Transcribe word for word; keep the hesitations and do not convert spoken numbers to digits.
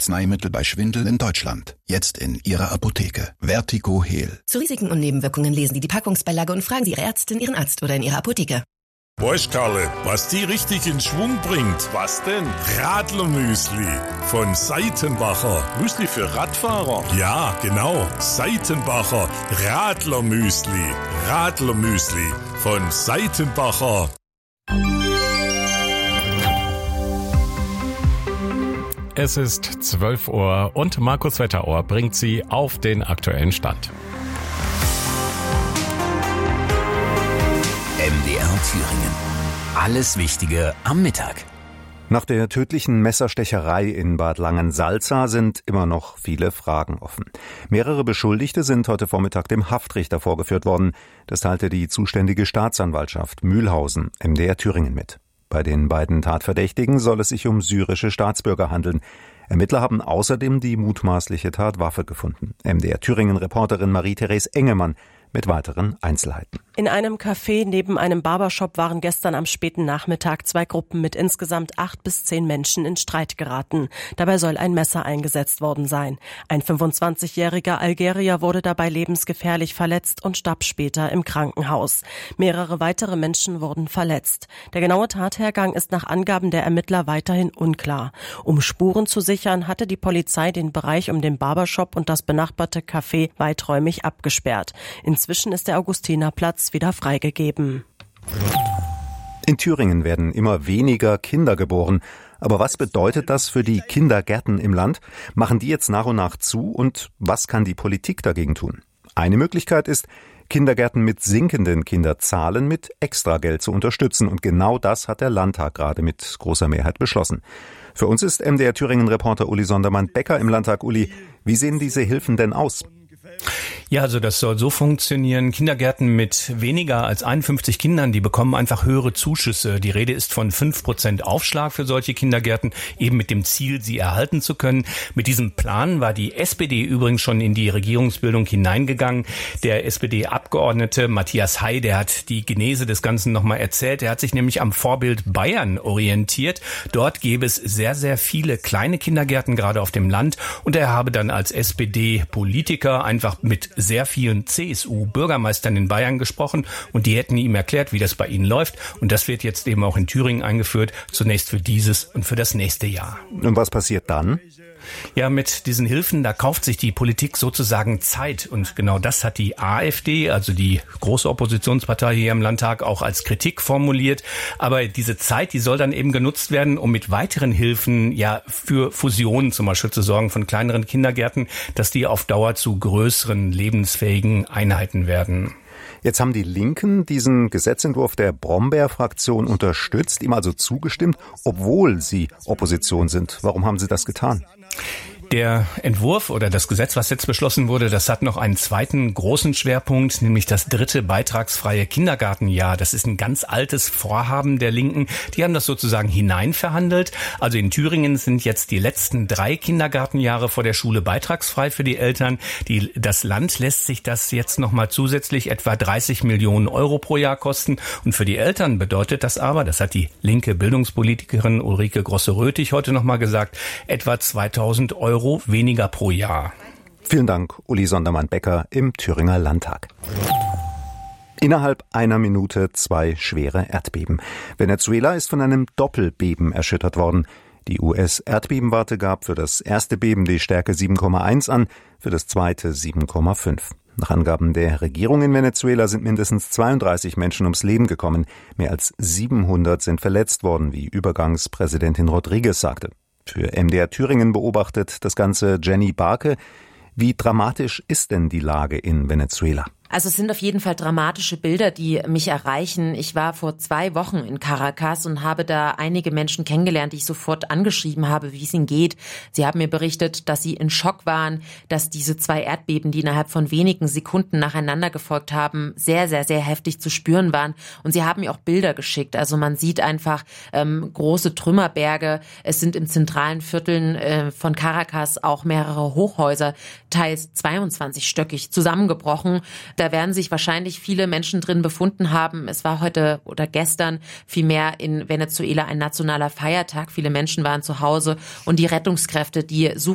Arzneimittel bei Schwindel in Deutschland. Jetzt in Ihrer Apotheke. Vertigo Heal. Zu Risiken und Nebenwirkungen lesen Sie die Packungsbeilage und fragen Sie Ihre Ärztin, Ihren Arzt oder in Ihrer Apotheke. Weißt Karle, was die richtig in Schwung bringt? Was denn? Radlermüsli von Seitenbacher. Müsli für Radfahrer? Ja, genau. Seitenbacher Radlermüsli. Radlermüsli von Seitenbacher. Es ist zwölf Uhr und Markus Wetterohr bringt Sie auf den aktuellen Stand. M D R Thüringen. Alles Wichtige am Mittag. Nach der tödlichen Messerstecherei in Bad Langensalza sind immer noch viele Fragen offen. Mehrere Beschuldigte sind heute Vormittag dem Haftrichter vorgeführt worden. Das teilte die zuständige Staatsanwaltschaft Mühlhausen M D R Thüringen mit. Bei den beiden Tatverdächtigen soll es sich um syrische Staatsbürger handeln. Ermittler haben außerdem die mutmaßliche Tatwaffe gefunden. M D R Thüringen-Reporterin Marie-Therese Engemann mit weiteren Einzelheiten. In einem Café neben einem Barbershop waren gestern am späten Nachmittag zwei Gruppen mit insgesamt acht bis zehn Menschen in Streit geraten. Dabei soll ein Messer eingesetzt worden sein. Ein fünfundzwanzigjähriger Algerier wurde dabei lebensgefährlich verletzt und starb später im Krankenhaus. Mehrere weitere Menschen wurden verletzt. Der genaue Tathergang ist nach Angaben der Ermittler weiterhin unklar. Um Spuren zu sichern, hatte die Polizei den Bereich um den Barbershop und das benachbarte Café weiträumig abgesperrt. Inzwischen ist der Augustinerplatz wieder freigegeben. In Thüringen werden immer weniger Kinder geboren. Aber was bedeutet das für die Kindergärten im Land? Machen die jetzt nach und nach zu? Und was kann die Politik dagegen tun? Eine Möglichkeit ist, Kindergärten mit sinkenden Kinderzahlen mit Extrageld zu unterstützen. Und genau das hat der Landtag gerade mit großer Mehrheit beschlossen. Für uns ist M D R Thüringen-Reporter Uli Sondermann-Becker im Landtag. Uli, wie sehen diese Hilfen denn aus? Ja, also das soll so funktionieren. Kindergärten mit weniger als einundfünfzig Kindern, die bekommen einfach höhere Zuschüsse. Die Rede ist von fünf Prozent Aufschlag für solche Kindergärten, eben mit dem Ziel, sie erhalten zu können. Mit diesem Plan war die S P D übrigens schon in die Regierungsbildung hineingegangen. Der S P D-Abgeordnete Matthias Hay, der hat die Genese des Ganzen nochmal erzählt. Er hat sich nämlich am Vorbild Bayern orientiert. Dort gäbe es sehr, sehr viele kleine Kindergärten, gerade auf dem Land. Und er habe dann als S P D-Politiker einfach mit sehr vielen C S U-Bürgermeistern in Bayern gesprochen und die hätten ihm erklärt, wie das bei ihnen läuft. Und das wird jetzt eben auch in Thüringen eingeführt, zunächst für dieses und für das nächste Jahr. Und was passiert dann? Ja, mit diesen Hilfen, da kauft sich die Politik sozusagen Zeit. Und genau das hat die AfD, also die große Oppositionspartei hier im Landtag, auch als Kritik formuliert. Aber diese Zeit, die soll dann eben genutzt werden, um mit weiteren Hilfen ja für Fusionen zum Beispiel zu sorgen von kleineren Kindergärten, dass die auf Dauer zu größeren, lebensfähigen Einheiten werden. Jetzt haben die Linken diesen Gesetzentwurf der Brombeer-Fraktion unterstützt, ihm also zugestimmt, obwohl sie Opposition sind. Warum haben sie das getan? Der Entwurf oder das Gesetz, was jetzt beschlossen wurde, das hat noch einen zweiten großen Schwerpunkt, nämlich das dritte beitragsfreie Kindergartenjahr. Das ist ein ganz altes Vorhaben der Linken. Die haben das sozusagen hineinverhandelt. Also in Thüringen sind jetzt die letzten drei Kindergartenjahre vor der Schule beitragsfrei für die Eltern. Die, das Land lässt sich das jetzt nochmal zusätzlich etwa dreißig Millionen Euro pro Jahr kosten. Und für die Eltern bedeutet das aber, das hat die linke Bildungspolitikerin Ulrike Grosse-Röthig heute nochmal gesagt, etwa zweitausend Euro weniger pro Jahr. Vielen Dank, Uli Sondermann-Becker im Thüringer Landtag. Innerhalb einer Minute zwei schwere Erdbeben. Venezuela ist von einem Doppelbeben erschüttert worden. Die U S-Erdbebenwarte gab für das erste Beben die Stärke sieben Komma eins an, für das zweite sieben Komma fünf. Nach Angaben der Regierung in Venezuela sind mindestens zweiunddreißig Menschen ums Leben gekommen. Mehr als siebenhundert sind verletzt worden, wie Übergangspräsidentin Rodriguez sagte. Für M D R Thüringen beobachtet das Ganze Jenny Barke. Wie dramatisch ist denn die Lage in Venezuela? Also es sind auf jeden Fall dramatische Bilder, die mich erreichen. Ich war vor zwei Wochen in Caracas und habe da einige Menschen kennengelernt, die ich sofort angeschrieben habe, wie es ihnen geht. Sie haben mir berichtet, dass sie in Schock waren, dass diese zwei Erdbeben, die innerhalb von wenigen Sekunden nacheinander gefolgt haben, sehr, sehr, sehr heftig zu spüren waren. Und sie haben mir auch Bilder geschickt. Also man sieht einfach ähm, große Trümmerberge. Es sind in zentralen Vierteln äh, von Caracas auch mehrere Hochhäuser, teils zweiundzwanzigstöckig, zusammengebrochen. Da werden sich wahrscheinlich viele Menschen drin befunden haben. Es war heute oder gestern vielmehr in Venezuela ein nationaler Feiertag. Viele Menschen waren zu Hause und die Rettungskräfte, die suchen